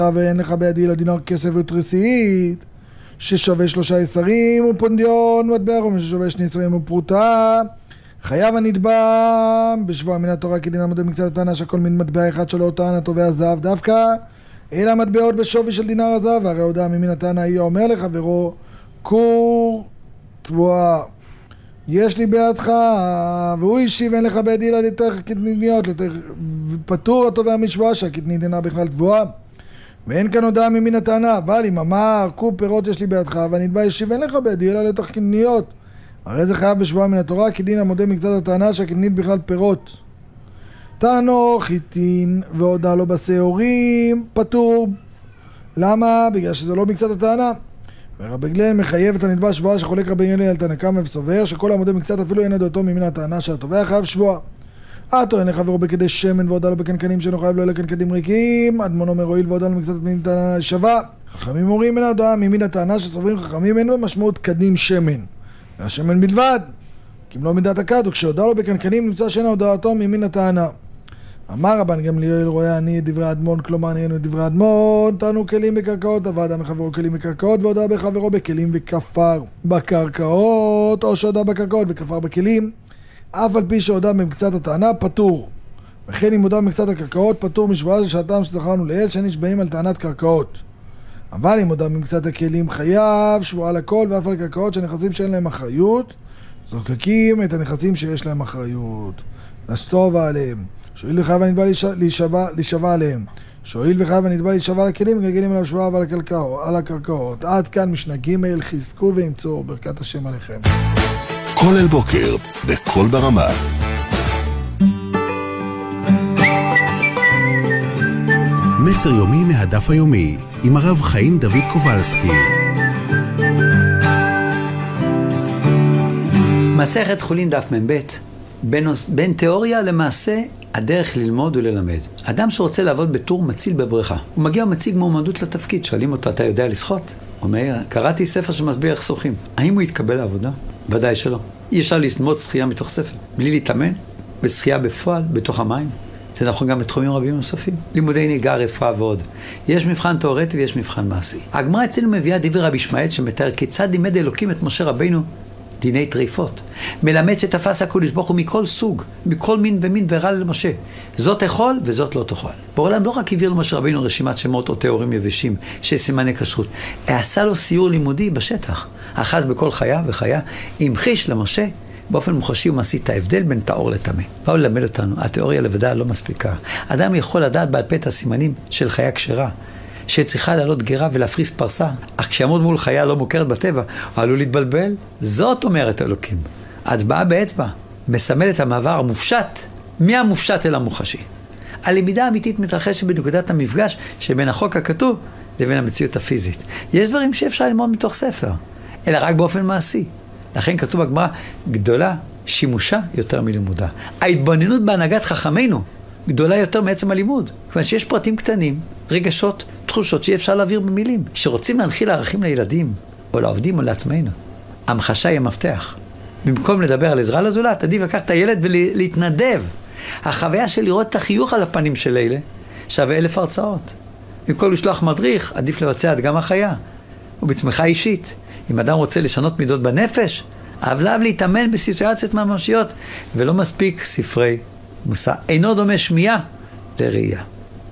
ואין לך בידי לדינר כסף ותרסית ששווה 3 יסרים ופונדיון מטבע רומי ששווה 2 יסרים ופרוטה, חייב הנתבע בשבוע מן התורה כדין המודה מקצת הטענה שהכל מן מטבע אחד שלא טען התובע זהב דווקא אלא מטבעות בשווי של דינר הזהב, והרי הודעה ממין הטענה היא אומר לחברו קור תבואה יש לי בידך, והוא השיב אין לך בידי לתך קטניות, פטור התובע משבועה שהקטנית אינה בכלל תבואה, ואין כאן הודעה ממין הטענה. אבל אם אמר קור פירות יש לי בידך והנתבע השיב אין לך בידי אלא לתך קטניות, הרי זה חייב בשבועה מן התורה כדין המודה מקצת הטענה שהקטנית בכלל פירות. טענו חיטין והודעה לו בשעורים פטור. למה? בגלל שזה לא מקצת הטענה. ורבי גליל מחייב את הנתבע שבועה שחולק רבי ילי על תנא קמא וסובר שכל המודה מקצת אפילו אין עדותו ממין הטענה שהתובע חייב שבועה. הטוען לחברו בכדי שמן והודע לו בקנקנים שאינו חייב לו אלא קנקנים ריקים, אדמון אומר הואיל והודע לו מקצת ממין הטענה שווה. חכמים אומרים אין הודעה ממין הטענה שסוברים חכמים אין במשמעות קדים שמן, אלא שמן בלבד, כי אם לא מידת הכד, וכשהודע לו בקנקנים נמצא שאין הודעתו ממין הטענה. אמר רבן גמליאל רואה אני את דברי אדמון, כלומר נראינו את דברי אדמון, טענו כלים בקרקעות, הוועדה מחברו כלים בקרקעות והודע בחברו בכלים וכפר בקרקעות, או שהודע בקרקעות וכפר בכלים, אף על פי שהודע במקצת הטענה פטור. וכן אם הודע במקצת הקרקעות פטור משבועה שהטעם שזכרנו לעיל שנשבעים על טענת קרקעות. אבל אם הודע במקצת הכלים חייב שבועה לכל, ואף על קרקעות שנכסים שאין להם אחריות זוקקים את הנכסים שיש להם אחריות לשטוב עליהם. שואיל וחייב הנתבע להישבע עליהם, שואיל וחייב הנתבע להישבע לכלים וגלגלים עליו שבועה על הקרקעות. עד כאן משנה ג', חזקו ואמצו ברכת השם עליכם. כל אל בוקר בכל ברמה. מסר יומי מהדף היומי עם הרב חיים דוד קובלסקי. מסכת חולין דף מ"ב. בין תיאוריה למעשה הדרך ללמוד וללמד. אדם שרוצה לעבוד בטור מציל בבריכה, הוא מגיע ומציג מועמדות לתפקיד, שואלים אותו אתה יודע לשחות? הוא אומר קראתי ספר שמסביר איך שוחים. האם הוא יתקבל לעבודה? ודאי שלא. אי אפשר ללמוד שחייה מתוך ספר בלי להתאמן בשחייה בפועל בתוך המים. זה נכון גם בתחומים רבים נוספים, לימודי נהיגה, רפואה ועוד. יש מבחן תיאורטי ויש מבחן מעשי. הגמרא אצלנו מביאה דברי רבי ישמעאל שמתאר כיצד לימד אלוקים את משה רבינו דיני טריפות. מלמד שתפס הקדוש ברוך הוא מכל סוג, מכל מין ומין ורע למשה. זאת תאכול וזאת לא תאכול. בורא עולם לא רק הביא למשה רבינו רשימת שמות או תיאורים יבשים שיש סימני כשרות, עשה לו סיור לימודי בשטח. אחז בכל חיה וחיה, המחיש למשה באופן מוחשי ומעשי את ההבדל בין טהור לטמא. באו ללמד אותנו, התיאוריה לבדה לא מספיקה. אדם יכול לדעת בעל פה את הסימנים של חיה כשרה, שצריכה לעלות גרה ולהפריס פרסה, אך כשיעמוד מול חיה לא מוכרת בטבע, הוא עלול להתבלבל. זאת אומרת אלוקים. הצבעה באצבע מסמלת המעבר המופשט, מהמופשט אל המוחשי. הלמידה האמיתית מתרחשת בנקודת המפגש שבין החוק הכתוב לבין המציאות הפיזית. יש דברים שאפשר ללמוד מתוך ספר, אלא רק באופן מעשי. לכן כתוב בגמרא, גדולה שימושה יותר מלימודה. ההתבוננות בהנהגת חכמינו גדולה יותר מעצם הלימוד. כיוון שיש פרטים קטנים, רגשות, תחושות שאי אפשר להעביר במילים. שרוצים להנחיל ערכים לילדים, או לעובדים או לעצמנו, המחשה היא המפתח. במקום לדבר על עזרה לזולת, עדיף לקחת את הילד ולהתנדב. החוויה של לראות את החיוך על הפנים של אלה שווה 1000 הרצאות. במקום לשלוח מדריך, עדיף לבצע דגם החיה. ובצמחה אישית, אם אדם רוצה לשנות מידות בנפש, עליו להתאמן בסיטואציות ממשיות, ולא מספיק ספרי מוסר. אינו דומה שמיעה לראייה.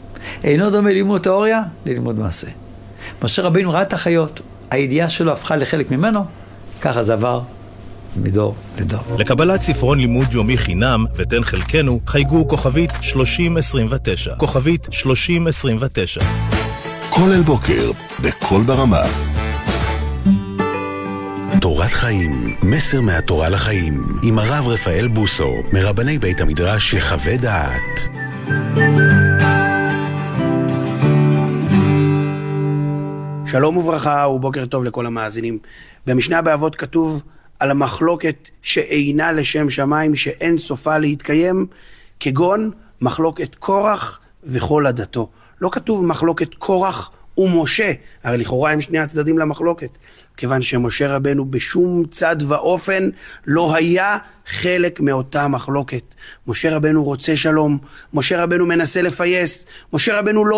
אינו דומה לימוד תיאוריה ללימוד מעשה. משה רבינו ראה את החיות, הידיעה שלו הפכה לחלק ממנו, ככה זה עבר מדור לדור. לקבלת ספרון לימוד יומי חינם ותן חלקנו, חייגו כוכבית 3029. כוכבית 3029. כל אל בוקר בכל ברמה. תורת חיים, מסר מהתורה לחיים, עם הרב רפאל בוסו, מרבני בית המדרש יחווה דעת. שלום וברכה ובוקר טוב לכל המאזינים. במשנה באבות כתוב על המחלוקת שאינה לשם שמיים, שאין סופה להתקיים, כגון מחלוקת קורח וכל עדתו. לא כתוב מחלוקת קורח ומשה, הרי לכאורה הם שני הצדדים למחלוקת, כיוון שמשה רבנו בשום צד ואופן לא היה חלק מאותה מחלוקת. משה רבנו רוצה שלום, משה רבנו מנסה לפייס, משה רבנו לא